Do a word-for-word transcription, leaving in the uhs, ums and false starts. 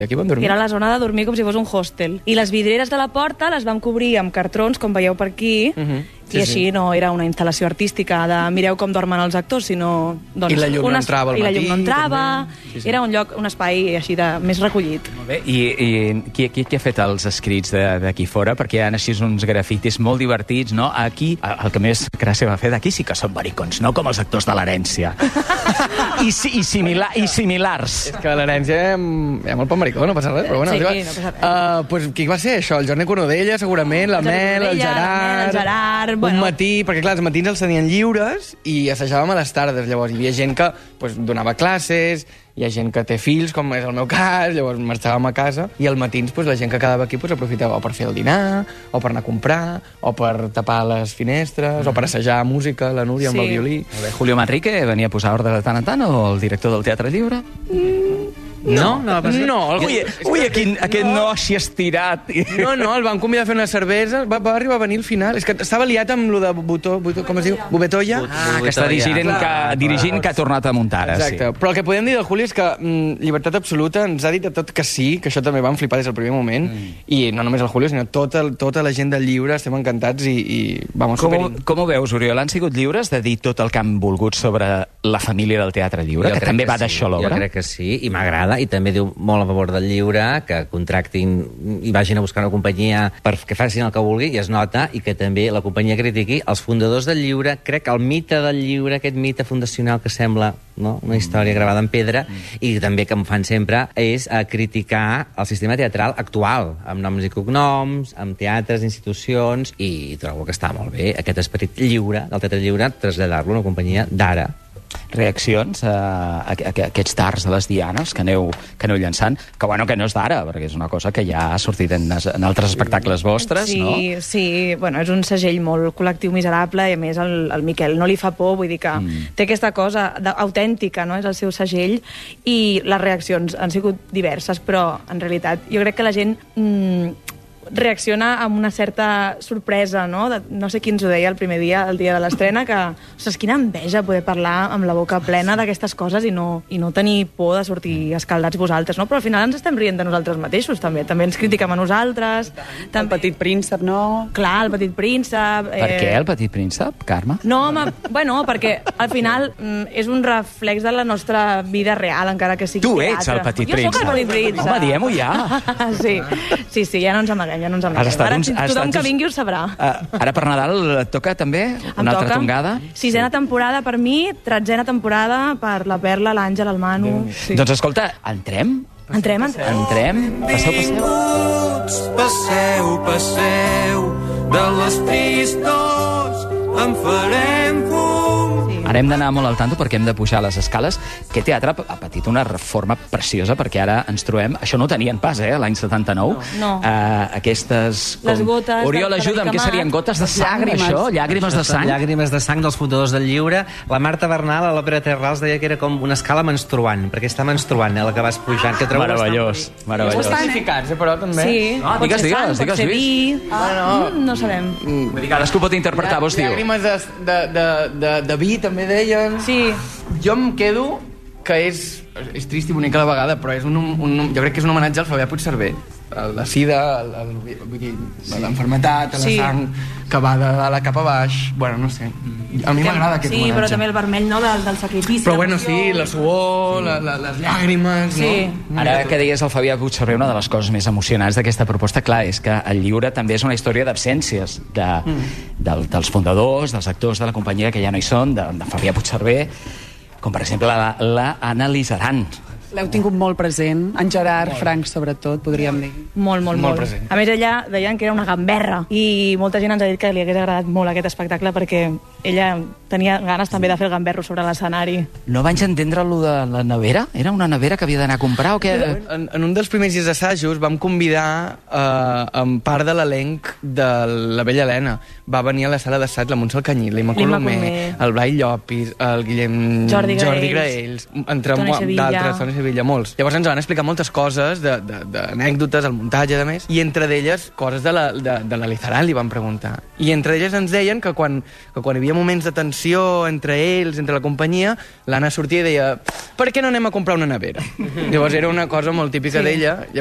Aquí vam dormir. Era la zona de dormir com si fos un hostel. I les vidrieres de la porta les vam cobrir amb cartrons, com veieu per aquí, uh -huh. sí, i així sí. no era una instal·lació artística de mireu com dormen els actors, sinó... Doncs, I la llum no entrava al matí. I la llum no entrava. Sí, sí. Era un lloc, un espai així de més recollit. Molt bé. I, i qui, qui, qui ha fet els escrits d'aquí fora? Perquè hi ha així uns grafitis molt divertits, no? Aquí, el que més gràcia va fer, d'aquí sí que són baricons, no com els actors de l'herència. I, i, simila, I similars. És que a l'herència hi ha molt poc maricó, no passa res, però bueno... Sí, arriba... no passa res. Uh, pues, qui va ser això? El Jordi Cornudella, segurament, la Mel, el Gerard... El Gerard, bueno... Un matí, perquè clar, els matins els tenien lliures i assajàvem a les tardes, llavors hi havia gent que pues, donava classes, hi ha gent que té fills, com és el meu cas, llavors marxàvem a casa, i al matins pues, la gent que quedava aquí pues, aprofitava o per fer el dinar, o per anar a comprar, o per tapar les finestres, mm. o per assajar música, la Núria sí. amb el violí. Julio Manrique venia a posar ordre de tant en tant, o el director del Teatre Lliure? Mm. No? No, no, no el... Ui, ui aquest, aquest no, no així estirat. No, no, el van convidar a fer una cervesa, va, va arribar a venir al final. És que estava liat amb lo de Butó, Butó com es diu? Bubetoia? Ah, que està dirigint, que, dirigint que ha tornat a muntar ara. Exacte, sí. Però el que podem dir del Julio és que mm, Llibertat Absoluta ens ha dit a tot que sí, que això també vam flipar des del primer moment, mm. i no només el Julio, sinó tota, tota la gent del lliure, estem encantats i, i vamos com, superint. Com ho veus, Oriol? Han sigut lliures de dir tot el que han volgut sobre la família del Teatre Lliure, jo que també que va sí. d'això l'obra? Jo crec que sí, i m'agrada, i també diu molt a favor del lliure, que contractin i vagin a buscar una companyia perquè facin el que vulgui, i es nota, i que també la companyia critiqui els fundadors del lliure. Crec que el mite del lliure, aquest mite fundacional que sembla no? una història gravada en pedra, mm. i també que em fan sempre, és a criticar el sistema teatral actual, amb noms i cognoms, amb teatres, institucions, i trobo que està molt bé aquest esperit lliure, del teatre lliure, traslladar-lo a una companyia d'ara. Reaccions a, a, a aquests dards de les dianes que aneu, que aneu llançant, que bueno, que no és d'ara, perquè és una cosa que ja ha sortit en, en altres espectacles vostres, sí, no? Sí, sí, bueno, és un segell molt col·lectiu miserable, i a més el, el Miquel no li fa por, vull dir que mm. té aquesta cosa autèntica, no? És el seu segell, i les reaccions han sigut diverses, però en realitat jo crec que la gent... Mm, reacciona amb una certa sorpresa, no? De, no sé qui ens ho deia el primer dia, el dia de l'estrena, que, ostres, quina enveja poder parlar amb la boca plena d'aquestes coses i no, i no tenir por de sortir escaldats vosaltres, no? Però al final ens estem rient de nosaltres mateixos, també. També ens critiquem a nosaltres. El Petit Príncep, no? Clar, el Petit Príncep... Per eh... què el Petit Príncep, Carme? No, home, bueno, perquè al final mm, és un reflex de la nostra vida real, encara que sigui tu teatre. Tu ets el Petit jo Príncep. Jo soc el Petit Príncep. Home, diem-ho ja. sí, sí, sí, ja no ens amaguem, ja no ens amaguem. Ara uns, tothom uns, que vingui ho sabrà. Uh, ara per Nadal et toca també una em altra toca. tongada? Sisena sí. temporada per mi, tretzena temporada per la Perla, l'Àngel, el Manu... Sí. Doncs escolta, entrem? Entrem, entrem. Entrem? Passeu, passeu. Passeu, passeu, de les tristors en farem fum. Ara hem d'anar molt al tanto perquè hem de pujar les escales. Aquest teatre ha patit una reforma preciosa perquè ara ens trobem... Això no ho tenien pas, eh, l'any setanta-nou. No. no. Uh, aquestes... Com... Les gotes... Oriol, ajuda'm, què serien gotes de sang, llàgrimes. Això? Llàgrimes de sang? Llàgrimes de sang dels fundadors del lliure. La Marta Bernal, a l'òpera Terrals, deia que era com una escala menstruant, perquè està menstruant, eh, la que vas pujant. Que meravellós, meravellós. Estan significats, eh, però, també. Sí, no, digues, digues, sang, digues, digues. Ah, no. Mm, no sabem. Mm. Vull dir, cadascú pot interpretar, vos diu. Llàgrimes de, de, de, de, de vi, també deien. Sí. Jo em quedo que és, és trist i bonica a la vegada, però és un, un, jo crec que és un homenatge al Fabià Puigcerver. La sida, el, el, vull dir, l'enfermetat, la sí. sang que va de la cap a baix, bueno, no sé. A mi m'agrada aquest sí, homenatge. Sí, però també el vermell, no?, del, del sacrifici. Però bueno, sí, la suor, sí. la, la, les llàgrimes, sí. no? Ara que deies el Fabià Puigcerver, una de les coses més emocionants d'aquesta proposta, clar, és que el lliure també és una història d'absències de, mm. del, dels fundadors, dels actors de la companyia que ja no hi són, de, de Fabià Puigcerver, com per exemple la, la Anna Lizaran. L'heu tingut molt present, en Gerard, molt. Frank sobretot, podríem dir. Molt, molt, molt. molt. Present. A més, ella deien que era una gamberra, i molta gent ens ha dit que li hagués agradat molt aquest espectacle perquè ella tenia ganes també de fer el gamberro sobre l'escenari. No vaig entendre allò de la nevera? Era una nevera que havia d'anar a comprar o què? En, en un dels primers dies d'assajos vam convidar eh, en part de l'elenc de la Vella Helena. Va venir a la sala d'assaig la Montse Alcanyí, l'Imma Colomer, el Blai Llopis, el Guillem Jordi Graells, Jordi Graells entre Toni Sevilla. d'altres, Toni Sevilla, molts. Llavors ens van explicar moltes coses, d'anècdotes, el muntatge, de més, i entre d'elles coses de la, de, de la Lizaran li van preguntar. I entre d'elles ens deien que quan, que quan hi havia havia moments de tensió entre ells, entre la companyia, l'Anna sortia i deia, per què no anem a comprar una nevera? Llavors era una cosa molt típica Sí. d'ella.